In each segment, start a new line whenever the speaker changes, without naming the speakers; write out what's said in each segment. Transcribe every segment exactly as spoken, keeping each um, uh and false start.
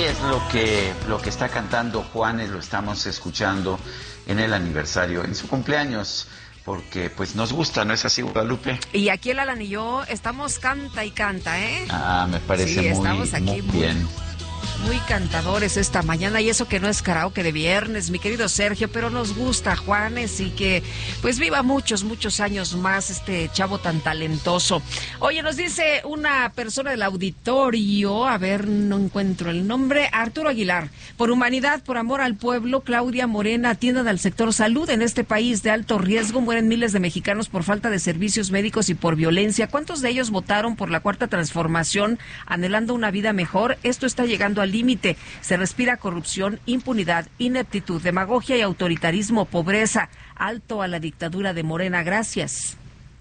es lo que, lo que está cantando Juanes, lo estamos escuchando en el aniversario, en su cumpleaños, porque pues nos gusta, ¿no es así, Guadalupe?
Y aquí el Alan y yo estamos canta y canta, ¿eh?
Ah, me parece
sí,
muy,
estamos aquí
muy
muy
bien.
Muy cantadores esta mañana, y eso que no es karaoke de viernes, mi querido Sergio, pero nos gusta Juanes y que pues viva muchos, muchos años más este chavo tan talentoso. Oye, nos dice una persona del auditorio, a ver, no encuentro el nombre, Arturo Aguilar: por humanidad, por amor al pueblo, Claudia Morena, atiendan al sector salud. En este país de alto riesgo mueren miles de mexicanos por falta de servicios médicos y por violencia. ¿Cuántos de ellos votaron por la Cuarta Transformación anhelando una vida mejor? Esto está llegando al límite. Se respira corrupción, impunidad, ineptitud, demagogia y autoritarismo, pobreza. Alto a la dictadura de Morena. Gracias.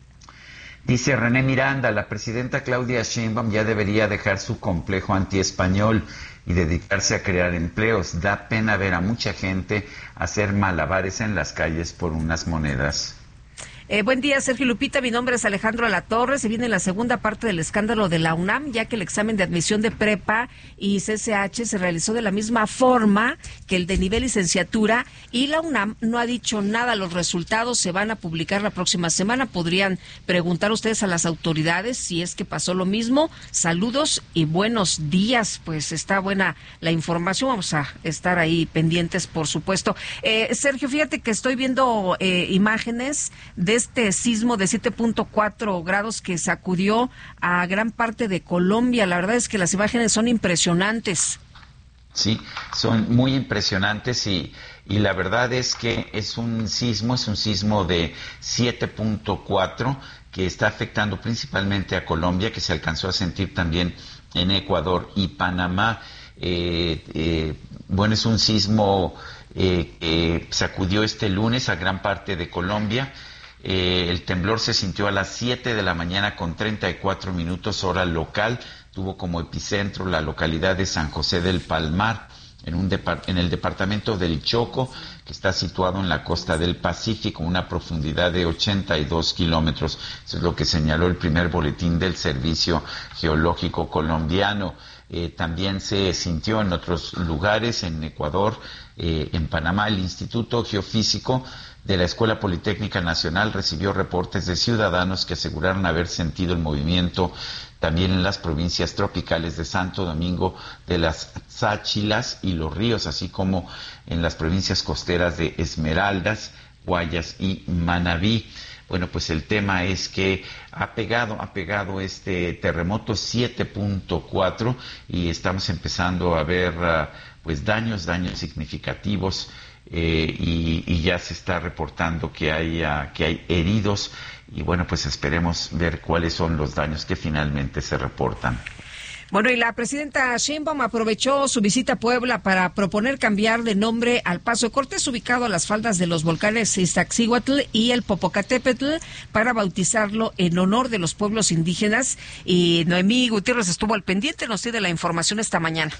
Dice René Miranda: la presidenta Claudia Sheinbaum ya debería dejar su complejo antiespañol y dedicarse a crear empleos. Da pena ver a mucha gente hacer malabares en las calles por unas monedas.
Eh, buen día, Sergio Lupita. Mi nombre es Alejandro Alatorre. Se viene la segunda parte del escándalo de la UNAM, ya que el examen de admisión de prepa y C C H se realizó de la misma forma que el de nivel licenciatura, y la UNAM no ha dicho nada. Los resultados se van a publicar la próxima semana. Podrían preguntar ustedes a las autoridades si es que pasó lo mismo. Saludos y buenos días. Pues está buena la información. Vamos a estar ahí pendientes, por supuesto. Eh, Sergio, fíjate que estoy viendo eh, imágenes de este sismo de siete punto cuatro grados que sacudió a gran parte de Colombia. La verdad es que las imágenes son impresionantes.
Sí, son muy impresionantes y, y la verdad es que es un sismo, es un sismo de siete punto cuatro que está afectando principalmente a Colombia, que se alcanzó a sentir también en Ecuador y Panamá. Eh, eh, bueno, es un sismo eh, que sacudió este lunes a gran parte de Colombia. Eh, el temblor se sintió a las siete de la mañana con treinta y cuatro minutos hora local. Tuvo como epicentro la localidad de San José del Palmar, en, un depart- en el departamento del Chocó, que está situado en la costa del Pacífico, una profundidad de ochenta y dos kilómetros. Eso es lo que señaló el primer boletín del Servicio Geológico Colombiano. Eh, también se sintió en otros lugares, en Ecuador, eh, en Panamá. El Instituto Geofísico de la Escuela Politécnica Nacional recibió reportes de ciudadanos que aseguraron haber sentido el movimiento también en las provincias tropicales de Santo Domingo, de las Sáchilas y Los Ríos, así como en las provincias costeras de Esmeraldas, Guayas y Manabí. Bueno, pues el tema es que ha pegado, ha pegado este terremoto siete punto cuatro y estamos empezando a ver uh, pues daños, daños significativos. Eh, y, y ya se está reportando que hay, uh, que hay heridos, y bueno, pues esperemos ver cuáles son los daños que finalmente se reportan.
Bueno, y la presidenta Sheinbaum aprovechó su visita a Puebla para proponer cambiar de nombre al Paso de Cortés, ubicado a las faldas de los volcanes Iztaccíhuatl y el Popocatépetl, para bautizarlo en honor de los pueblos indígenas. Y Noemí Gutiérrez estuvo al pendiente, nos tiene la información esta mañana.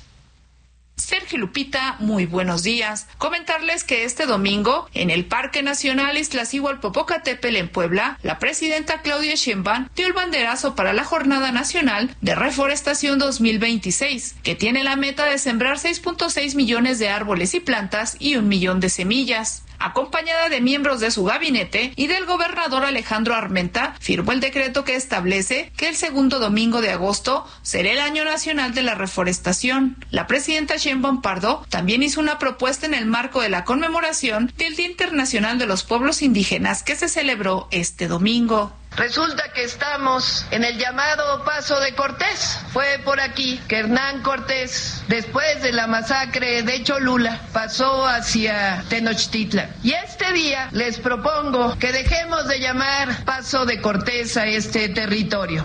Sergio, Lupita, muy buenos días. Comentarles que este domingo, en el Parque Nacional Iztaccíhuatl-Popocatépetl en Puebla, la presidenta Claudia Sheinbaum dio el banderazo para la Jornada Nacional de Reforestación dos mil veintiséis, que tiene la meta de sembrar seis punto seis millones de árboles y plantas y un millón de semillas. Acompañada de miembros de su gabinete y del gobernador Alejandro Armenta, firmó el decreto que establece que el segundo domingo de agosto será el Año Nacional de la Reforestación. La presidenta Sheinbaum Pardo también hizo una propuesta en el marco de la conmemoración del Día Internacional de los Pueblos Indígenas, que se celebró este domingo.
Resulta que estamos en el llamado Paso de Cortés. Fue por aquí que Hernán Cortés, después de la masacre de Cholula, pasó hacia Tenochtitlan. Y este día les propongo que dejemos de llamar Paso de Cortés a este territorio,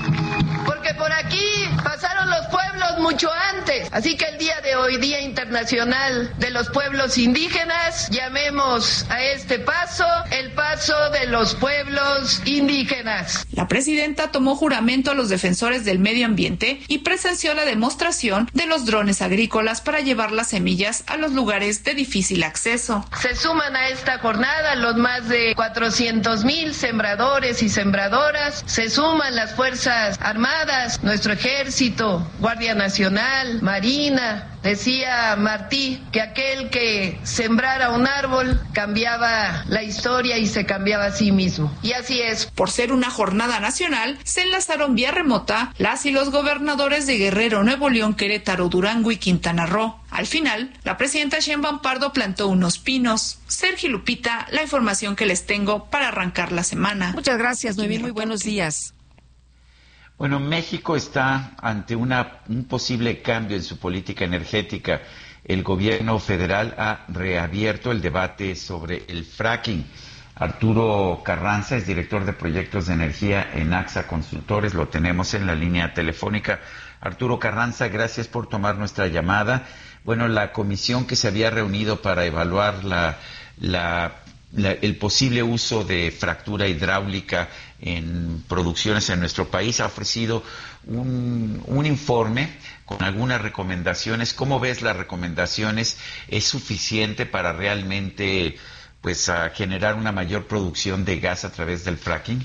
porque por aquí pasaron los pueblos mucho antes. Así que el día de hoy, Día Internacional de los Pueblos Indígenas, llamemos a este paso el Paso de los Pueblos Indígenas.
La presidenta tomó juramento a los defensores del medio ambiente y presenció la demostración de los drones agrícolas para llevar las semillas a los lugares de difícil acceso.
Se suman a esta jornada los más de cuatrocientos mil sembradores y sembradoras. Se suman las Fuerzas Armadas, nuestro Ejército, Guardia Nacional, Marina, marina. Decía Martí que aquel que sembrara un árbol cambiaba la historia y se cambiaba a sí mismo. Y así es.
Por ser una jornada nacional, se enlazaron vía remota las y los gobernadores de Guerrero, Nuevo León, Querétaro, Durango y Quintana Roo. Al final, la presidenta Sheinbaum Pardo plantó unos pinos. Sergio, Lupita, la información que les tengo para arrancar la semana.
Muchas gracias, Noemí. Muy buenos días.
Bueno, México está ante una, un posible cambio en su política energética. El gobierno federal ha reabierto el debate sobre el fracking. Arturo Carranza es director de proyectos de energía en AXA Consultores. Lo tenemos en la línea telefónica. Arturo Carranza, gracias por tomar nuestra llamada. Bueno, la comisión que se había reunido para evaluar la, la, la, el posible uso de fractura hidráulica en producciones en nuestro país ha ofrecido un, un informe con algunas recomendaciones. ¿Cómo ves las recomendaciones? ¿Es suficiente para realmente pues a generar una mayor producción de gas a través del fracking?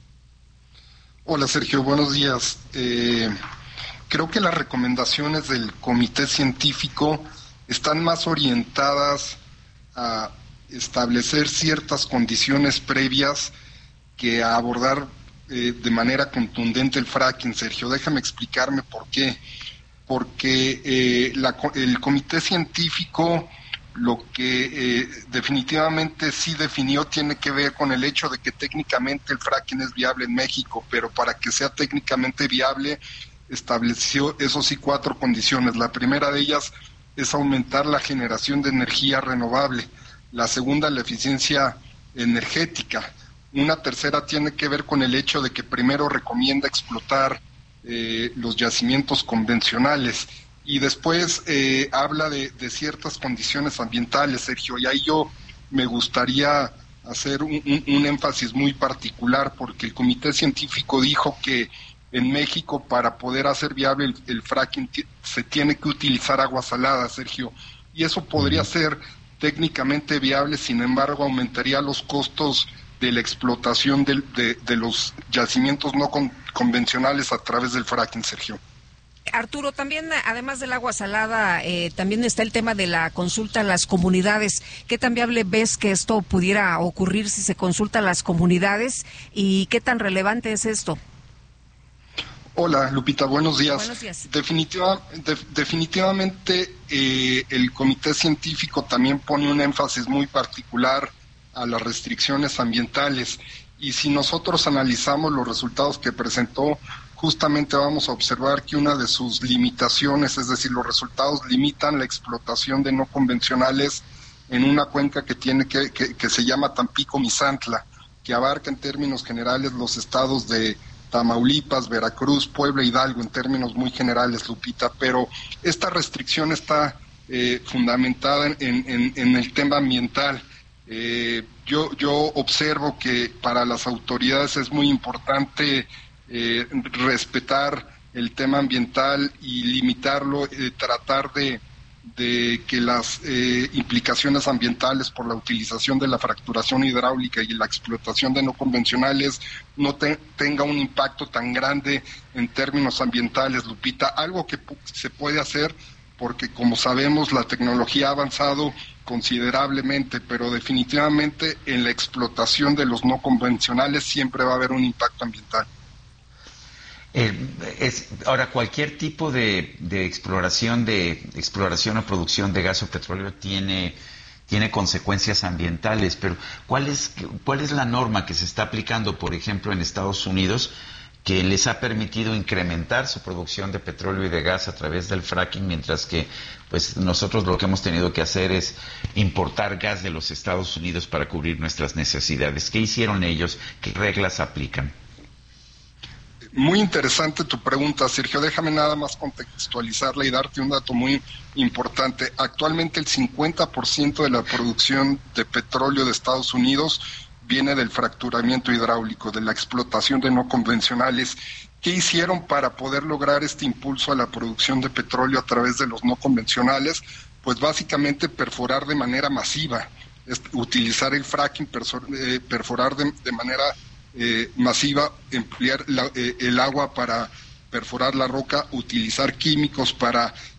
Hola Sergio, buenos días. Eh, creo que las recomendaciones del comité científico están más orientadas a establecer ciertas condiciones previas que a abordar eh, de manera contundente el fracking. Sergio, déjame explicarme por qué. Porque eh, la, el comité científico lo que eh, definitivamente sí definió tiene que ver con el hecho de que técnicamente el fracking es viable en México, pero para que sea técnicamente viable estableció, eso sí, cuatro condiciones. La primera de ellas es aumentar la generación de energía renovable. La segunda, la eficiencia energética. Una tercera tiene que ver con el hecho de que primero recomienda explotar eh, los yacimientos convencionales y después eh, habla de, de ciertas condiciones ambientales, Sergio, y ahí yo me gustaría hacer un, un, un énfasis muy particular, porque el comité científico dijo que en México para poder hacer viable el, el fracking t- se tiene que utilizar agua salada, Sergio, y eso podría ser técnicamente viable, sin embargo aumentaría los costos de la explotación de, de, de los yacimientos no con, convencionales a través del fracking, Sergio.
Arturo, también además del agua salada, eh, también está el tema de la consulta a las comunidades. ¿Qué tan viable ves que esto pudiera ocurrir si se consulta a las comunidades y qué tan relevante es esto?
Hola, Lupita, buenos días.
Buenos días.
Definitiva, de, definitivamente eh, el comité científico también pone un énfasis muy particular a las restricciones ambientales, y si nosotros analizamos los resultados que presentó, justamente vamos a observar que una de sus limitaciones, es decir, los resultados limitan la explotación de no convencionales en una cuenca que tiene que, que, que se llama Tampico-Misantla, que abarca en términos generales los estados de Tamaulipas, Veracruz, Puebla, Hidalgo, en términos muy generales, Lupita, pero esta restricción está eh, fundamentada en, en, en el tema ambiental. Eh, yo, yo observo que para las autoridades es muy importante eh, respetar el tema ambiental y limitarlo, eh, tratar de, de que las eh, implicaciones ambientales por la utilización de la fracturación hidráulica y la explotación de no convencionales no te, tenga un impacto tan grande en términos ambientales, Lupita. Algo que pu- se puede hacer porque, como sabemos, la tecnología ha avanzado considerablemente, pero definitivamente en la explotación de los no convencionales siempre va a haber un impacto ambiental.
Eh, es, ahora, cualquier tipo de, de exploración de exploración o producción de gas o petróleo tiene, tiene consecuencias ambientales, pero ¿cuál es, cuál es la norma que se está aplicando, por ejemplo, en Estados Unidos, que les ha permitido incrementar su producción de petróleo y de gas a través del fracking, mientras que pues nosotros lo que hemos tenido que hacer es importar gas de los Estados Unidos para cubrir nuestras necesidades? ¿Qué hicieron ellos? ¿Qué reglas aplican?
Muy interesante tu pregunta, Sergio. Déjame nada más contextualizarla y darte un dato muy importante. Actualmente el cincuenta por ciento de la producción de petróleo de Estados Unidos viene del fracturamiento hidráulico, de la explotación de no convencionales. ¿Qué hicieron para poder lograr este impulso a la producción de petróleo a través de los no convencionales? Pues básicamente perforar de manera masiva, es, utilizar el fracking, perso, eh, perforar de, de manera eh, masiva, emplear la, eh, el agua para perforar la roca, utilizar químicos para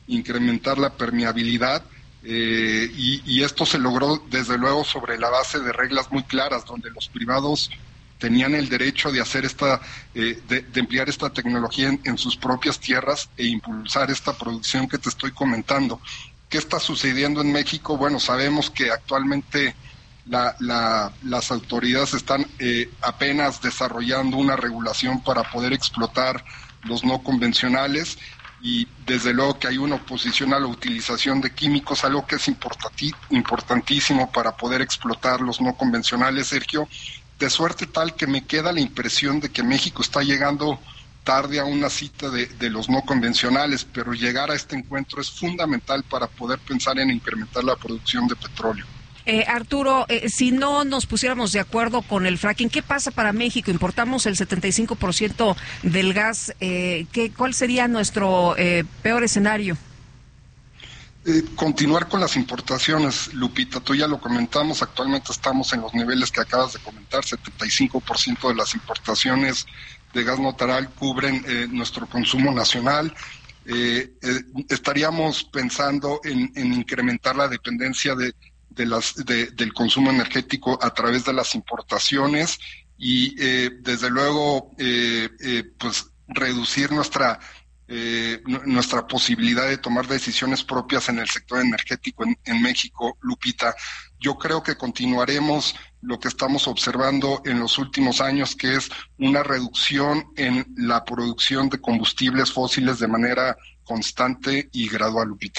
incrementar la permeabilidad, eh, y, y esto se logró desde luego sobre la base de reglas muy claras, donde los privados tenían el derecho de hacer esta, eh, de, de emplear esta tecnología en, en sus propias tierras e impulsar esta producción que te estoy comentando. ¿Qué está sucediendo en México? Bueno, sabemos que actualmente la, la, las autoridades están eh, apenas desarrollando una regulación para poder explotar los no convencionales, y desde luego que hay una oposición a la utilización de químicos, algo que es importanti- importantísimo para poder explotar los no convencionales, Sergio, de suerte tal que me queda la impresión de que México está llegando tarde a una cita de, de los no convencionales, pero llegar a este encuentro es fundamental para poder pensar en incrementar la producción de petróleo.
Eh, Arturo, eh, si no nos pusiéramos de acuerdo con el fracking, ¿qué pasa para México? Importamos el setenta y cinco por ciento del gas. Eh, ¿qué, ¿Cuál sería nuestro eh, peor escenario?
Eh, continuar con las importaciones, Lupita, tú ya lo comentamos, actualmente estamos en los niveles que acabas de comentar, setenta y cinco por ciento de las importaciones de gas natural cubren eh, nuestro consumo nacional. Eh, eh, estaríamos pensando en, en incrementar la dependencia de, de las, de, del consumo energético a través de las importaciones y eh, desde luego eh, eh, pues reducir nuestra Eh, nuestra posibilidad de tomar decisiones propias en el sector energético en, en México, Lupita. Yo creo que continuaremos lo que estamos observando en los últimos años, que es una reducción en la producción de combustibles fósiles de manera constante y gradual, Lupita.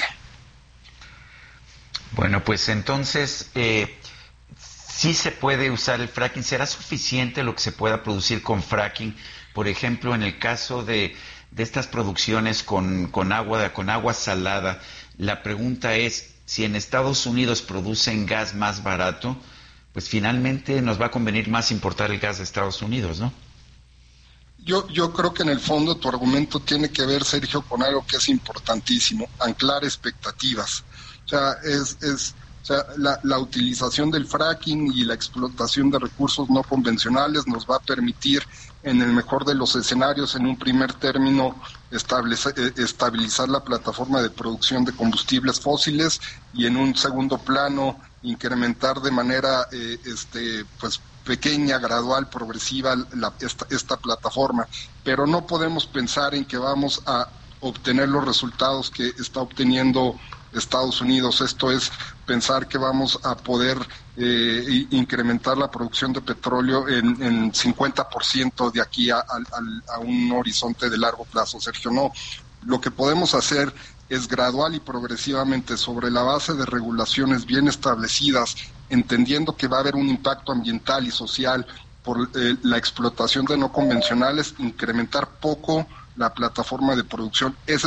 Bueno, pues entonces, eh, sí se puede usar el fracking. ¿Será suficiente lo que se pueda producir con fracking? Por ejemplo, en el caso de de estas producciones con, con agua, con agua salada, la pregunta es, si en Estados Unidos producen gas más barato, pues finalmente nos va a convenir más importar el gas de Estados Unidos, ¿no?
Yo, yo creo que en el fondo tu argumento tiene que ver, Sergio, con algo que es importantísimo, anclar expectativas. O sea, es, es, o sea, la, la utilización del fracking y la explotación de recursos no convencionales nos va a permitir, en el mejor de los escenarios, en un primer término, establece, estabilizar la plataforma de producción de combustibles fósiles y en un segundo plano incrementar de manera eh, este pues pequeña, gradual, progresiva la, esta, esta plataforma. Pero no podemos pensar en que vamos a obtener los resultados que está obteniendo Estados Unidos. Esto es pensar que vamos a poder eh, incrementar la producción de petróleo en, en cincuenta por ciento de aquí a, a, a un horizonte de largo plazo, Sergio. No, lo que podemos hacer es gradual y progresivamente, sobre la base de regulaciones bien establecidas, entendiendo que va a haber un impacto ambiental y social por eh, la explotación de no convencionales, incrementar poco la plataforma de producción. Ese